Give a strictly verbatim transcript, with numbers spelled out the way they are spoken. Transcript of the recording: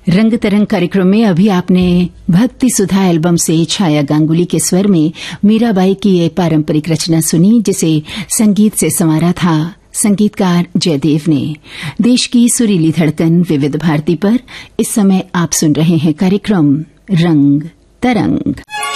रंग तरंग कार्यक्रम में अभी आपने भक्ति सुधा एल्बम से छाया गांगुली के स्वर में मीराबाई की ये पारंपरिक रचना सुनी, जिसे संगीत से संवारा था संगीतकार जयदेव ने। देश की सुरीली धड़कन विविध भारती पर इस समय आप सुन रहे हैं कार्यक्रम रंग तरंग।